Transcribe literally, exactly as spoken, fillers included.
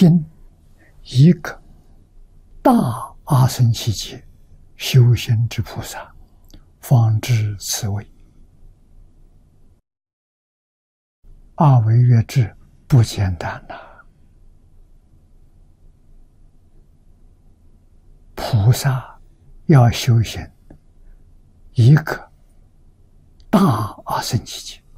今一个大阿僧祇劫修行之菩萨，方知此谓。二为月智不简单呐、啊！菩萨要修行一个大阿僧祇劫，